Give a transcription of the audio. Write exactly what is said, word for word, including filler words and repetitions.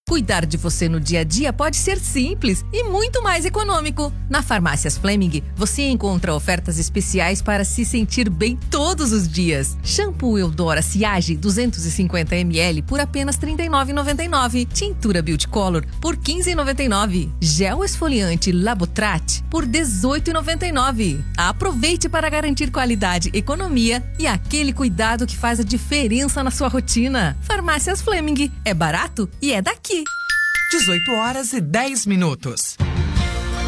Cuidar de você no dia a dia pode ser simples e muito mais econômico. Na Farmácias Fleming, você encontra ofertas especiais para se sentir bem todos os dias. Shampoo Eudora Siage duzentos e cinquenta mililitros por apenas trinta e nove reais e noventa e nove centavos. Tintura Beauty Color por quinze reais e noventa e nove centavos. Gel esfoliante Labotrat por dezoito reais e noventa e nove centavos. Aproveite para garantir qualidade, economia e aquele cuidado que faz a diferença na sua rotina. Farmácias Fleming, é barato e é daqui. dezoito horas e dez minutos.